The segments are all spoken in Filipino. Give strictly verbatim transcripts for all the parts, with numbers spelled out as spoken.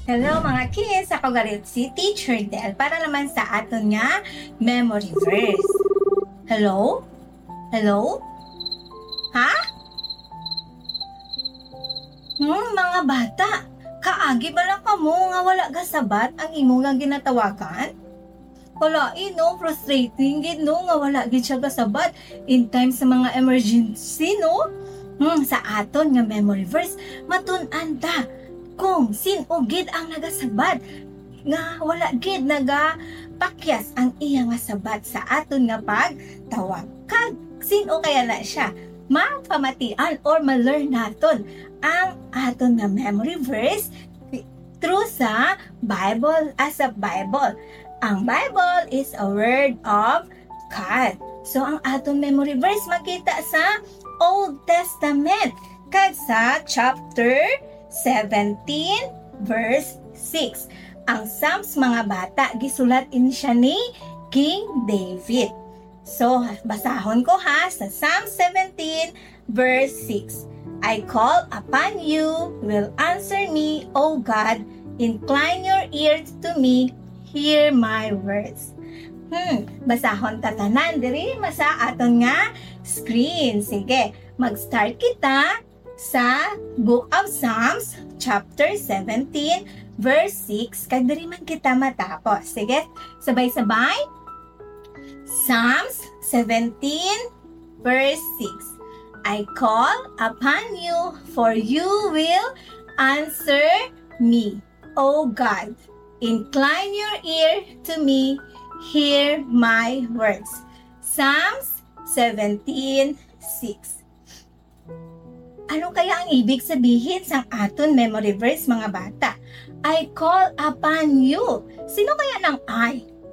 Hello mga kids! Ako galit si Teacher Del para naman sa aton nga memory verse. Hello? Hello? Ha? Hmm, mga bata, kaagi ba lang ka mo nga wala ka sabat ang imo nga ginatawagan? Wala eh, no? Frustrating gid no nga wala gid siya kasabat in time sa mga emergency, no? Hmm, sa aton nga memory verse, matun-an ta kung sino gid ang nagasabat nga wala gid nagapakyas ang iya nga sabat sa aton nga pagtawag. Kag sino kaya na siya mapamatian or ma-learn naton ang aton nga memory verse through sa Bible as a Bible. Ang Bible is a word of God. So ang aton memory verse makita sa Old Testament kag sa chapter seventeen verse six. Ang Psalms mga bata gisulat ini siya ni King David. So basahon ko ha sa Psalm seventeen verse six. I call upon you, will answer me, O God, incline your ears to me, hear my words. Hmm, basahon tatanan diri masa aton nga screen. Sige, mag-start kita sa Book of Psalms, chapter seventeen, verse six, kag diri man kita matapos. Sige, sabay-sabay. Psalms seventeen, verse six. I call upon you, for you will answer me. O God, incline your ear to me, hear my words. Psalms seventeen, six. Ano kaya ang ibig sabihin sa aton memory verse mga bata? I call upon you. Sino kaya ng I?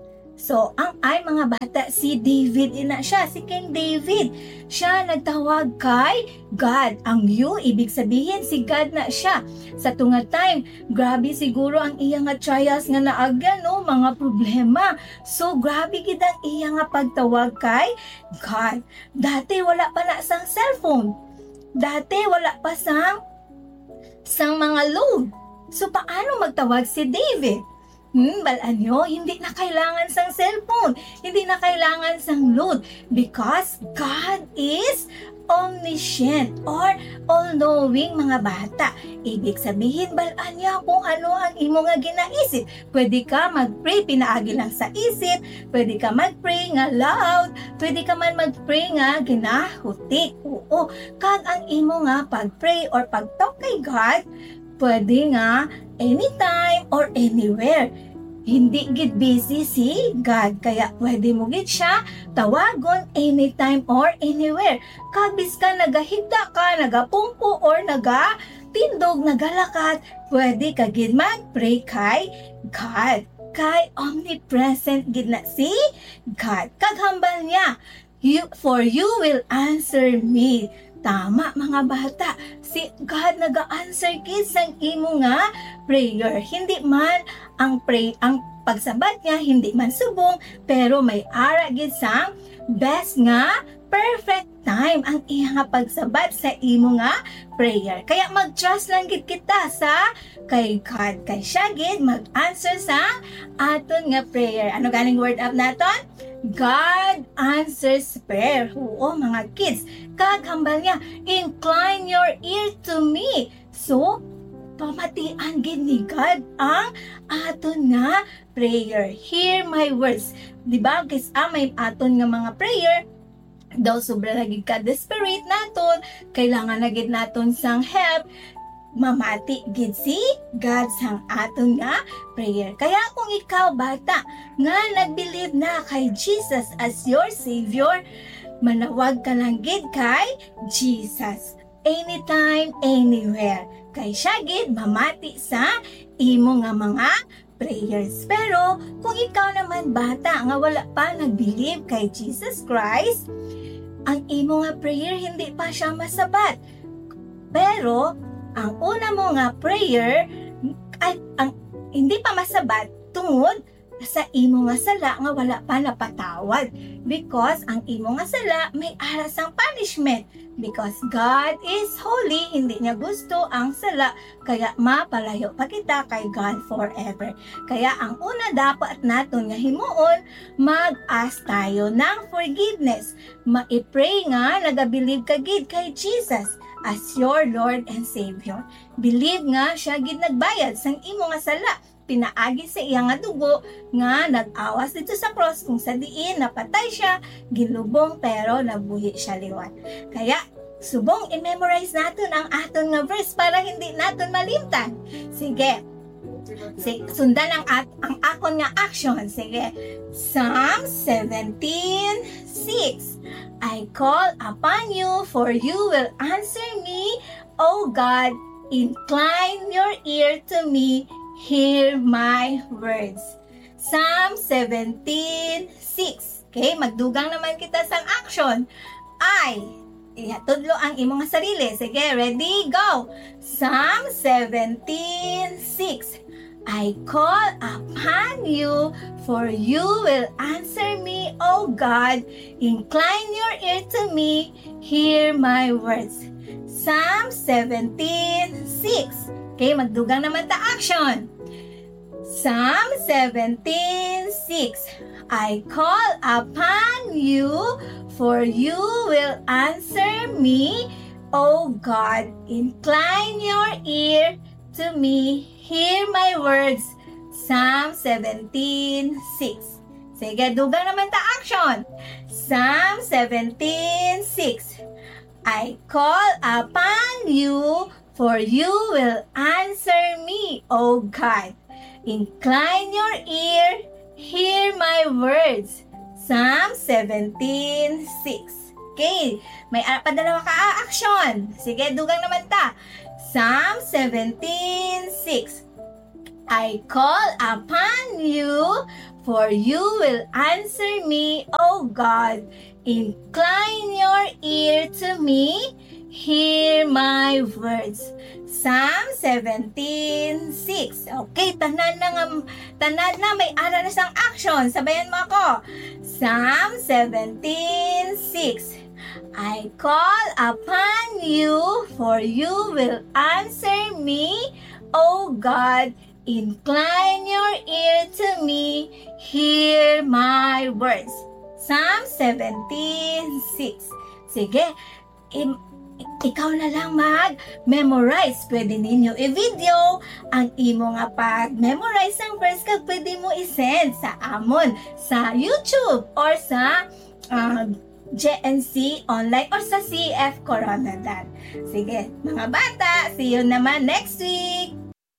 So, ang I mga bata, si David ina siya, si King David. Siya nagtawag kay God. Ang you, ibig sabihin si God na siya. Sa tunga time, grabe siguro ang iya nga trials nga naagyan, no? Mga problema. So, grabe gid ang iya nga pagtawag kay God. Dati wala pa na sang cellphone. Dati wala pa sang sang mga load. So paano magtawag si David? Hmm, balaan nyo, hindi na kailangan sang cellphone. Hindi na kailangan sang load. Because God is omniscient or all-knowing mga bata. Ibig sabihin, balaan niya kung ano ang imo nga ginaisip. Pwede ka mag-pray, pinaagi lang sa isip. Pwede ka mag-pray nga loud. Pwede ka man mag-pray nga ginahutik. Oo, kag ang imo nga pag-pray or pag-talk kay God, pwede nga anytime or anywhere. Hindi gid busy si God, kaya pwede mo gid siya tawagon anytime or anywhere. Kabis ka nagahigda ka, nagapumpo or nagatindog, nagalakat, pwede ka gid mag-pray kay God. Kay omnipresent gid na si God. Kaghambal niya, you, for you will answer me. Tama mga bata, si God naga-answer gid sang imo nga prayer. Hindi man ang pray ang pagsabat niya hindi man subong, pero may ara gid sang best nga perfect time ang iya nga pagsabat sa imo nga prayer. Kaya mag-trust lang gid kita sa kay God, kay siya gid mag-answer sa aton nga prayer. Ano ganing word up naton? God answers prayer. Oo mga kids, kaghambal niya, incline your ear to me. So, pamatian gid ni God ang aton nga prayer. Hear my words. Diba guys, ah, may aton nga mga prayer, daw sobra lagi ka desperate naton, kailangan na gid naton sang help, mamati gid si God sang aton nga prayer. Kaya kung ikaw bata nga nag-believe na kay Jesus as your Savior, manawag ka lang gid kay Jesus anytime, anywhere. Kay siya gid mamati sa imo nga mga prayers. Pero kung ikaw naman bata nga wala pa nag-believe kay Jesus Christ, ang imo nga prayer hindi pa siya masabat. Pero ang una mo nga prayer ay ang hindi pa masabat tungod sa imo nga sala nga wala pa napatawad. Because ang imo nga sala may aras ang punishment. Because God is holy, hindi niya gusto ang sala, kaya mapalayo pa kita kay God forever. Kaya ang una dapat naton nga himuon, mag-ask tayo ng forgiveness. Ma-pray nga, nagabilib ka gid kay Jesus as your Lord and Savior. Believe nga siya gid nagbayad sang imo nga sala. Pinaagi sa iya nga dugo nga nag-awas dito sa cross kung sa diin napatay siya, gilubong pero nabuhi siya liwat. Kaya subong i-memorize natin ang aton nga verse para hindi natin malimtan. Sige. Sige, sundan ang at ang akon nga action. Sige. Psalm seventeen six. I call upon you, for you will answer me, O God. Incline your ear to me. Hear my words. Psalm seventeen six. Okay, magdugang naman kita sang action. I, ihatudlo ang imong sarili. Sige, ready, go. Psalm seventeen six. I call upon you, for you will answer me, O God. Incline your ear to me, hear my words. Psalm seventeen six. Okay, magdugang naman ta action. Psalm seventeen six. I call upon you, for you will answer me, O God. Incline your ear to me, hear my words. Psalm seventeen six. Sige, dugang naman ta action. Psalm seventeen six. I call upon you, for you will answer me, O God. Incline your ear, hear my words. Psalm seventeen six. Okay, may padalawa ka action. Sige, dugang naman ta. Psalm seventeen six. I call upon you, for you will answer me, O God. Incline your ear to me, hear my words. Psalm seventeen six. Okay, tanan na nga, tanan na, may ara na sang action. Sabayan mo ako. Psalm seventeen six. I call upon you, for you will answer me, O God. Incline your ear to me, hear my words. Psalm seventeen six. Sige, im- ikaw na lang mag-memorize. Pwede ninyo i-video ang imo nga pag-memorize ang verse kag pwede mo i-send sa amon sa YouTube or sa uh, G N C online or sa C F Coronadal. Sige, mga bata, see you naman next week!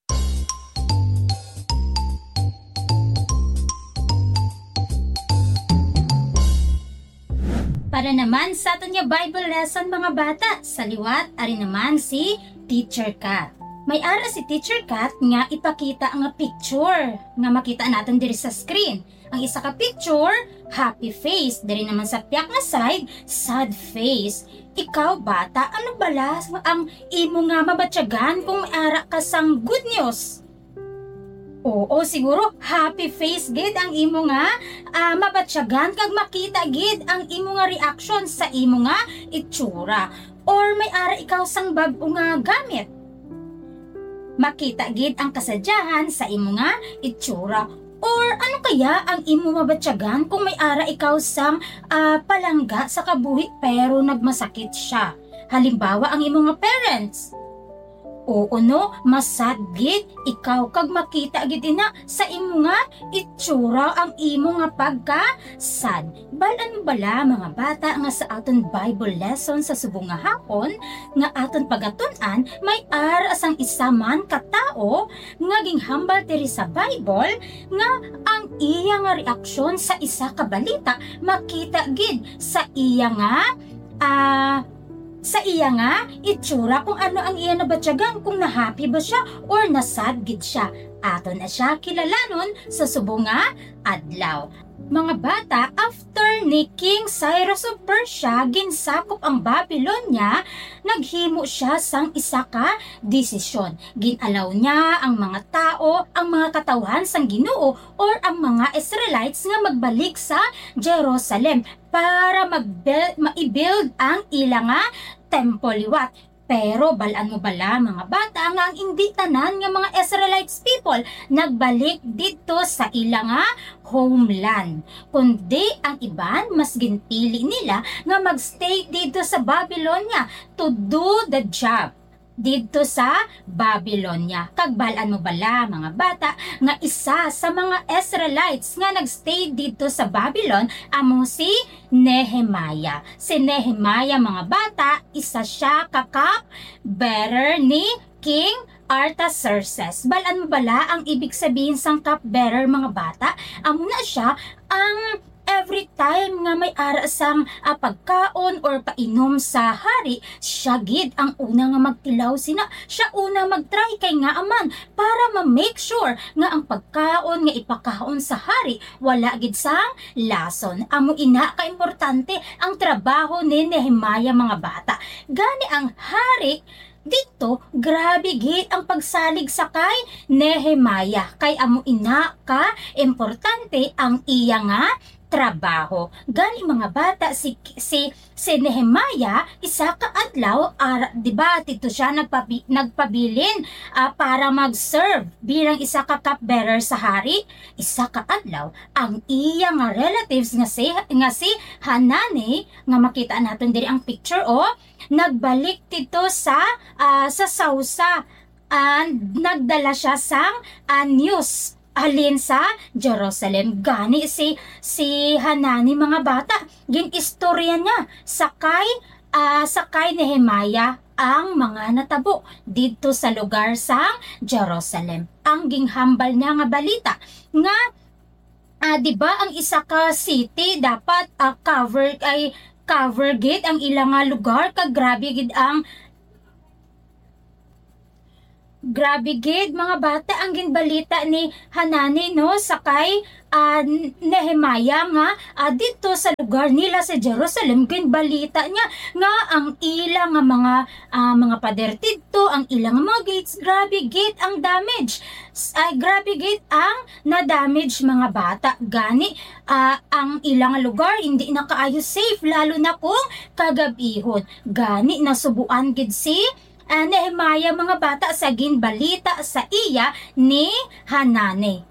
Para naman sa aton nga Bible lesson mga bata, sa liwat ari naman si Teacher Kat. May ara si Teacher Kat nga ipakita nga picture nga makita natin diri sa screen. Ang isa ka picture, happy face, diri naman sa piyak nga side, sad face. Ikaw bata, ano bala ang imo nga mabatyagan kung may ara ka sang good news? Oo, siguro happy face gid ang imo nga uh, mabatsyagan kag makita gid ang imo nga reaction sa imo nga itsura. Or may ara ikaw sang bag-o nga gamit. Makita gid ang kasadyahan sa imo nga itsura. Or ano kaya ang imo mabatsyagan kung may ara ikaw sang uh, palangga sa kabuhi pero nagmasakit siya. Halimbawa ang imo nga parents. Oo no, masad gid ikaw kag makita gid ina sa imo nga itsura ang imo nga pagka-sad. Balan bala mga bata nga sa aton Bible lesson sa subong nga hapon nga aton pagatun-an may ara sang isa man ka tawo nga ginghambal diri sa Bible nga ang iya nga reaksyon sa isa ka balita makita gid sa iya nga ah uh, sa iya nga itsura kung ano ang iya nabatyagan, kung na-happy ba siya or nasad gid siya. aton na siya kilalanon sa subong nga adlaw. Mga bata, after ni King Cyrus of Persia ginsakop ang Babylonia, naghimo siya sang isa ka desisyon. Ginalaw niya ang mga tao, ang mga katawhan sang Ginoo or ang mga Israelites nga magbalik sa Jerusalem para mag-build, ma-build ang ilang nga temple liwat. Pero balaan mo bala mga bata nga ang hindi tanan nga mga Israelites people nagbalik dito sa ilang nga homeland. Kundi ang iban mas ginpili nila nga magstay dito sa Babylonia to do the job dito sa Babylonia. Kagbalaan mo bala mga bata nga isa sa mga Israelites nga nagstay dito sa Babylon amo si Nehemiah. Si Nehemiah mga bata, isa siya kakap bearer ni King Artaxerxes. Balaan mo bala ang ibig sabihin sang cup bearer mga bata? Amo na siya ang every time nga may ara sang uh, pagkaon or painom sa hari, siya gid ang una nga magtilaw sina. Siya una magtry kay nga aman para ma-make sure nga ang pagkaon nga ipakaon sa hari wala gid sang lason. Amo ina ka importante ang trabaho ni Nehemiah mga bata. Gani ang hari dito, grabe gid ang pagsalig sa kay Nehemiah. Kay amo ina ka importante ang iya nga trabaho. Gani mga bata, si si si Nehemiah isa ka adlaw ara, di ba dito siya nagpabi, nagpabilin uh, para mag-serve bilang isa ka cupbearer sa hari. Isa ka adlaw ang iya nga relatives nga si nga si Hanani nga makita naton diri ang picture o nagbalik dito sa uh, sa Sausa and nagdala siya sang uh, news halin sa Jerusalem. Gani si si Hanani mga bata, ginistorya niya sakay uh, sakay Nehemiah ang mga natabo dito sa lugar sa Jerusalem. Ang ginghambal niya nga balita nga uh, di ba ang isa ka city dapat uh, cover ay cover gid ang ilang nga lugar kag grabe gid ang Grabe gid mga bata ang ginbalita ni Hanani no sakay uh, Nehemiah nga uh, dito sa lugar nila sa Jerusalem. Ginbalita niya nga ang ilang nga mga uh, mga pader dito, ang ilang mga gates, grabe gid ang damage. Ay grabe gid ang na-damage mga bata. Gani uh, ang ilang lugar hindi na kaayo safe lalo na kung kagabihon. Gani nasubuan gid si Uh, Nehemiah mga bata sa ginbalita sa iya ni Hanani.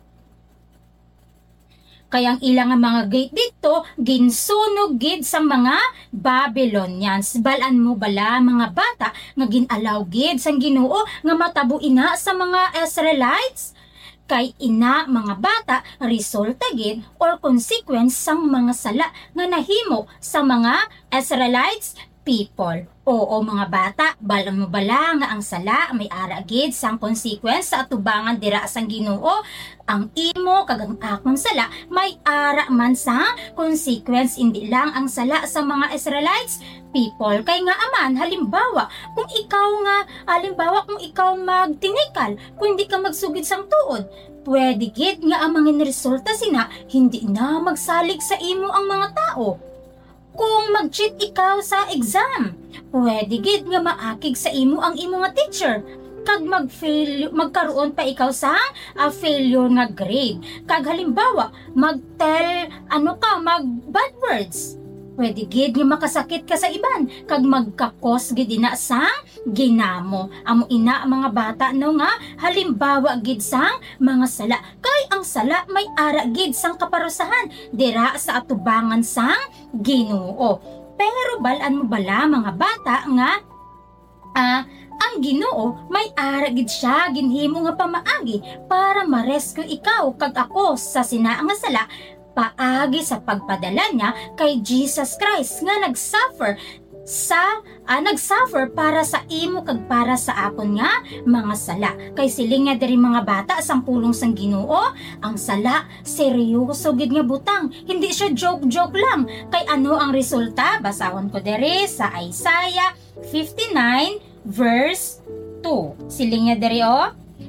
Kaya ang ilang mga gate dito ginsunog gid sa mga Babylonians. Balaan mo bala mga bata nga ginalaw gid sang Ginoo nga matabo ina sa mga Israelites? Kay ina mga bata resulta gid or consequence sang mga sala nga nahimo sa mga Israelites people. Oo mga bata, balang mo bala nga ang sala may ara gid sang consequence sa atubangan dira sang Ginoo. Ang imo kag ang akon sala may ara man sa consequence, hindi lang ang sala sa mga Israelites people. Kay nga aman halimbawa kung ikaw nga halimbawa kung ikaw magtinikal, kung hindi ka magsugid sang tuod, pwede gid nga ang mga resulta sina hindi na magsalig sa imo ang mga tao. Kung mag-cheat ikaw sa exam, pwede gid nga maakig sa imo ang imo nga teacher. Kag mag-fail, magkaroon pa ikaw sa uh, failure nga grade. Kag halimbawa, mag-tell, ano ka, mag-bad words. Pwede gid nga makasakit ka sa iban. Kag magkakos gid ina sang ginamo. Amo ina mga bata no nga halimbawa gid sang mga sala. Kay ang sala may ara gid sang kaparusahan dira sa atubangan sang Ginoo. Pero balaan mo bala mga bata nga ah, ang Ginoo may ara gid siya ginhimo nga pamaagi para ma-rescue ikaw kag ako sa sina nga sala paagi sa pagpadala niya kay Jesus Christ nga nagsuffer sa uh, nagsuffer para sa imo kag para sa akon nga mga sala. Kay siling nga diri mga bata sang pulong sang Ginoo, ang sala seryoso gid nga butang. Hindi siya joke-joke lang. Kay ano ang resulta? Basahon ko diri sa Isaiah fifty-nine verse two. Siling nga diri oh.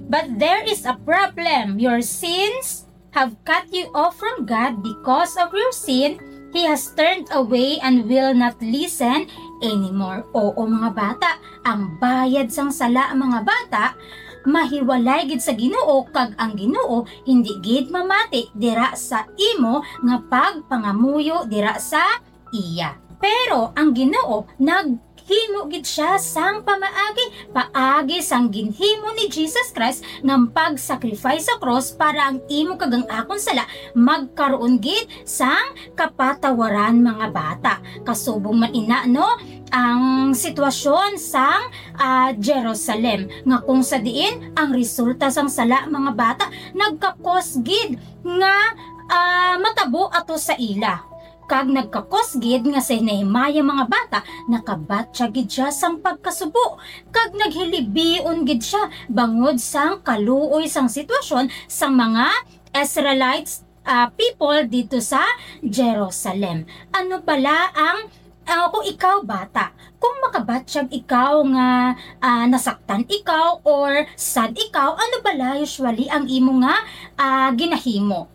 But there is a problem. Your sins have cut you off from God. Because of your sin, He has turned away and will not listen anymore. Oo mga bata, ang bayad sang sala mga bata, mahiwalay gid sa Ginoo, kag ang Ginoo hindi gid mamati dira sa imo nga pagpangamuyo dira sa iya. Pero ang Ginoo naghimo gid siya sang pamaagi, paagi sang ginhimo ni Jesus Christ ng pag-sacrifice sa cross para ang imo kag ang akon sala magkaroon gid sang kapatawaran mga bata. Kasubong man ina no ang sitwasyon sang uh, Jerusalem nga kung sa diin ang resulta sang sala mga bata nagkakos gid nga uh, matabo ato sa ila. Kag nagkakos gid nga si Nehemia mga bata nakabatya gid siya sang pagkasubo, kag naghilibion gid siya bangod sang kaluoy sang sitwasyon sang mga Israelites uh, people dito sa Jerusalem. Ano pala ang uh, kung ikaw bata, kung makabatsyag ikaw nga uh, nasaktan ikaw or sad ikaw, ano pala usually ang imo nga uh, ginahimo?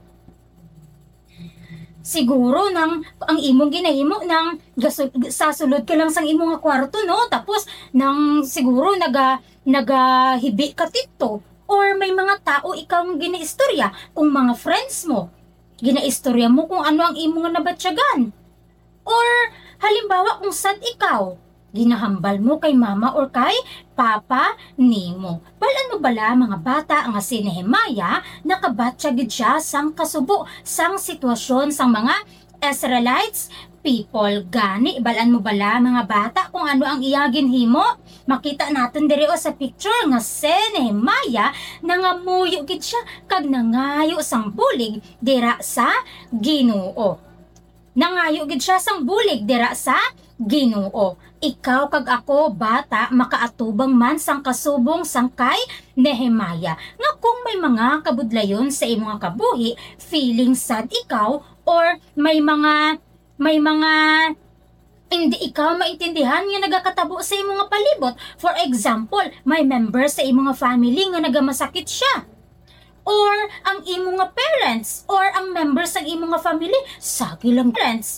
Siguro nang ang imong ginahimo nang sasulod ka lang sang imong nga kwarto no, tapos nang siguro naga nagahibi ka tito, or may mga tao ikaw nga ginaistorya, kung mga friends mo ginaistorya mo kung ano ang imong nga nabatsyagan, or halimbawa kung sad ikaw ginahambal mo kay mama or kay papa nimo. Balan mo bala mga bata nga si Nehemia nakabatya gid siya sang kasubo sang sitwasyon sang mga Israelites people. Gani balan mo bala mga bata kung ano ang iya ginhimo? Makita natin diri o sa picture nga si Nehemia nangamuyo gid siya kag nangayo sang bulig dira sa Ginoo. Nangayo gid siya sang bulig dira sa Ginoo. Ikaw kag ako bata makaatubang man sang kasubong sang kay Nehemia nga kung may mga kabudlayon sa imong kabuhi, feeling sad ikaw, or may mga may mga hindi ikaw maintindihan nga nagakatabo sa imong nga palibot. For example, may member sa imong nga family nga nagamasakit siya, or ang imo nga parents or ang members ng imo nga family sagi lang parents